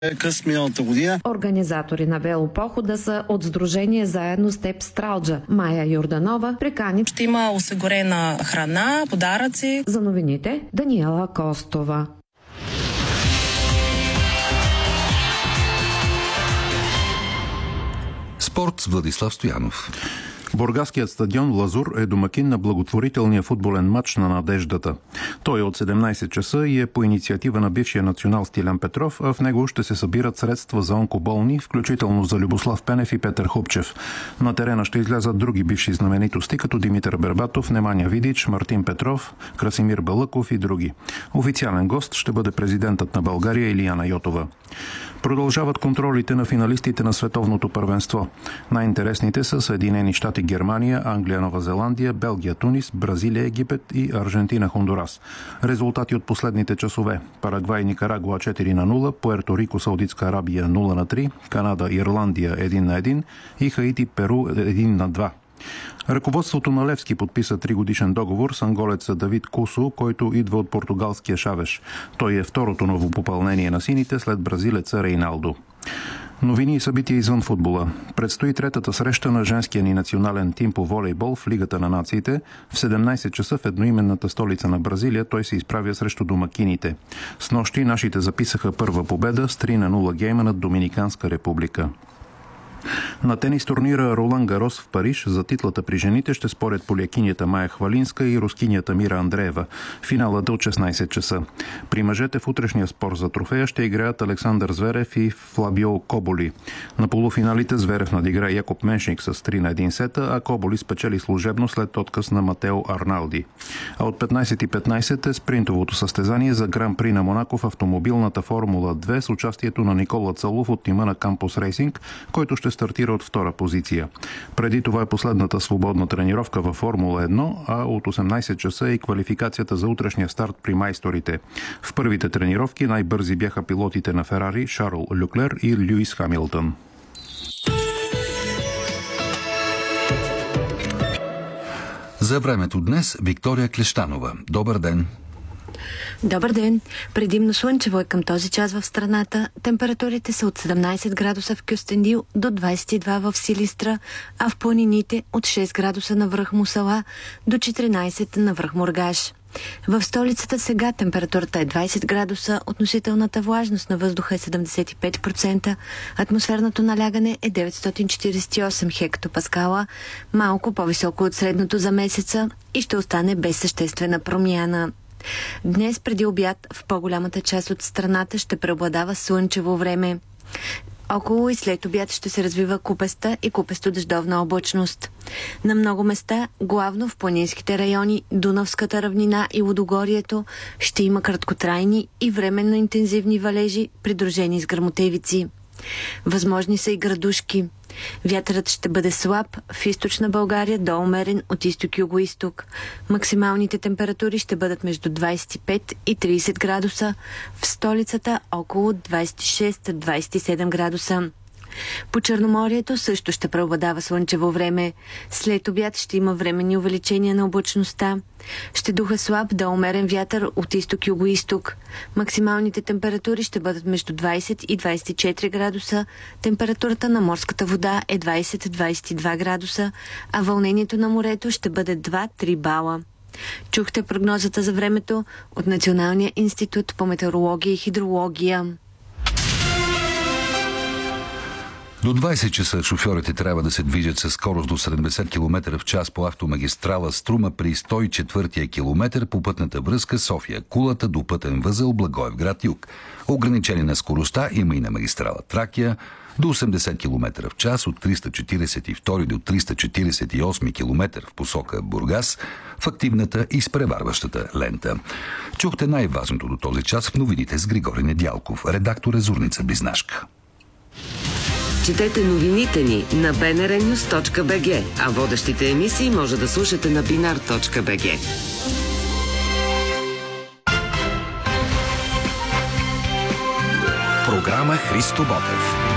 Къс миналата година. Организатори на велопохода са от Сдружение Заедно с теб Стралджа. Майя Йорданова прикани. Ще има осигурена храна, подаръци. За новините Даниела Костова. Спорт с Владислав Стоянов. Бургаският стадион Лазур е домакин на благотворителния футболен матч на надеждата. Той е от 17 часа и е по инициатива на бившия национал Стилян Петров, а в него ще се събират средства за онкоболни, включително за Любослав Пенев и Петър Хупчев. На терена ще излязат други бивши знаменитости, като Димитър Бербатов, Неманя Видич, Мартин Петров, Красимир Балъков и други. Официален гост ще бъде президентът на България Илияна Йотова. Продължават контролите на финалистите на световното първенство. Най-интересните са Съединени щати Германия, Англия, Нова Зеландия, Белгия, Тунис, Бразилия, Египет и Аржентина, Хондурас. Резултати от последните часове: Парагвай, Никарагуа 4-0, Пуерто Рико, Саудитска Арабия 0-3, Канада, Ирландия 1-1 и Хаити, Перу 1-2. Ръководството на Левски подписа 3-годишен договор с анголеца Давид Кусо, който идва от португалския Шавеш. Той е второто ново попълнение на сините след бразилеца Рейналдо. Новини и събития извън футбола. Предстои третата среща на женския ни национален тим по волейбол в Лигата на нациите. В 17 часа в едноименната столица на Бразилия той се изправя срещу домакините. Снощи нашите записаха първа победа с 3-0 гейма над Доминиканска република. На тенис турнира Ролан Гарос в Париж за титлата при жените ще спорят полякинята Майя Хвалинска и рускинята Мира Андреева. Финалът е от 16 часа. При мъжете в утрешния спор за трофея ще играят Александър Зверев и Флабио Коболи. На полуфиналите Зверев надигра Якоб Меншик с 3-1 сета, а Коболи спечели служебно след отказ на Матео Арналди. А от 15:15 е спринтовото състезание за Гран-при на Монако в автомобилната Формула 2 с участието на Никола Цалов от тима на Кампус Рейсинг, който ще стартира от втора позиция. Преди това е последната свободна тренировка във Формула 1, а от 18 часа е и квалификацията за утрешния старт при майсторите. В първите тренировки най-бързи бяха пилотите на Ферари Шарл Люклер и Люис Хамилтън. За времето днес Виктория Клещанова. Добър ден! Добър ден! Предимно слънчево е към този час в страната. Температурите са от 17 градуса в Кюстендил до 22 в Силистра, а в планините от 6 градуса на връх Мусала до 14 на връх Мургаш. В столицата сега температурата е 20 градуса, относителната влажност на въздуха е 75%, атмосферното налягане е 948 хектопаскала, малко по-високо от средното за месеца и ще остане без съществена промяна. Днес преди обяд в по-голямата част от страната ще преобладава слънчево време. Около и след обяд ще се развива купеста и купесто-дъждовна облачност. На много места, главно в планинските райони, Дунавската равнина и Лудогорието, ще има краткотрайни и временно интензивни валежи, придружени с гръмотевици. Възможни са и градушки. Вятърът ще бъде слаб, в източна България до умерен от изток-юго-исток. Максималните температури ще бъдат между 25 и 30 градуса, в столицата около 26-27 градуса. По Черноморието също ще преобладава слънчево време. След обяд ще има временни увеличения на облачността. Ще духа слаб до умерен вятър от изток-юго-исток. Максималните температури ще бъдат между 20 и 24 градуса. Температурата на морската вода е 20-22 градуса, а вълнението на морето ще бъде 2-3 бала. Чухте прогнозата за времето от Националния институт по метеорология и хидрология. До 20 часа шофьорите трябва да се движат със скорост до 70 км в час по автомагистрала Струма при 104-я километър по пътната връзка София-Кулата до пътен възел Благоевград-Юг. Ограничение на скоростта има и на магистрала Тракия до 80 км в час от 342 до 348 км в посока Бургас в активната и изпреварващата лента. Чухте най-важното до този час в новините с Григорий Недялков. Редактор е Зорница Близнашка. Четете новините ни на bnrnews.bg, а водещите емисии може да слушате на binar.bg. Програма Христо Ботев.